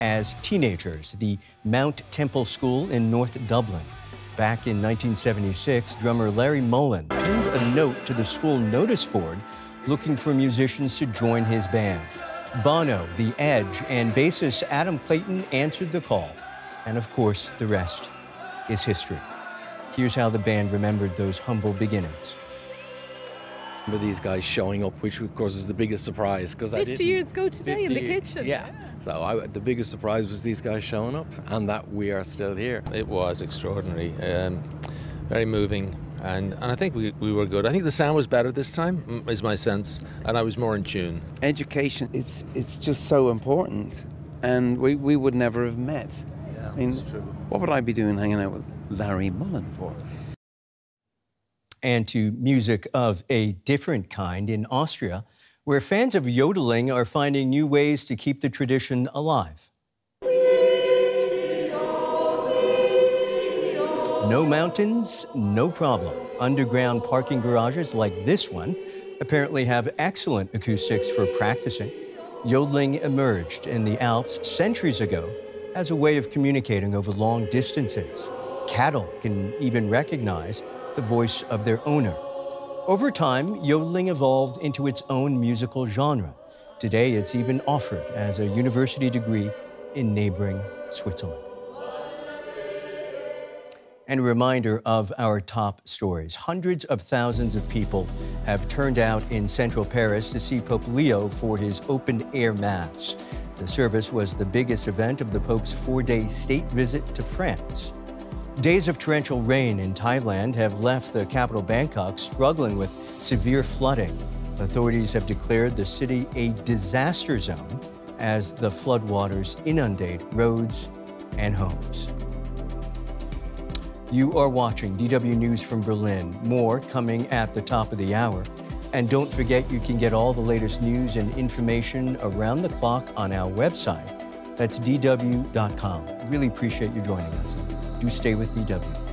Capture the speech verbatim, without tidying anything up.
as teenagers, the Mount Temple School in North Dublin. Back in nineteen seventy-six, drummer Larry Mullen pinned a note to the school notice board looking for musicians to join his band. Bono, The Edge, and bassist Adam Clayton answered the call. And of course, the rest is history. Here's how the band remembered those humble beginnings. Remember these guys showing up, which of course is the biggest surprise. because I fifty years ago today in the years, kitchen. Yeah. So I, the biggest surprise was these guys showing up and that we are still here. It was extraordinary, um, very moving, and, and I think we, we were good. I think the sound was better this time, is my sense, and I was more in tune. Education, it's it's just so important, and we, we would never have met. Yeah, I mean, that's true. What would I be doing hanging out with Larry Mullen for? And to music of a different kind in Austria, where fans of yodeling are finding new ways to keep the tradition alive. No mountains, no problem. Underground parking garages like this one apparently have excellent acoustics for practicing. Yodeling emerged in the Alps centuries ago as a way of communicating over long distances. Cattle can even recognize the voice of their owner. Over time, yodeling evolved into its own musical genre. Today, it's even offered as a university degree in neighboring Switzerland. And a reminder of our top stories. Hundreds of thousands of people have turned out in central Paris to see Pope Leo for his open-air Mass. The service was the biggest event of the Pope's four-day state visit to France. Days of torrential rain in Thailand have left the capital Bangkok struggling with severe flooding. Authorities have declared the city a disaster zone as the floodwaters inundate roads and homes. You are watching D W News from Berlin. More coming at the top of the hour. And don't forget, you can get all the latest news and information around the clock on our website. That's D W dot com. Really appreciate you joining us. Do stay with D W.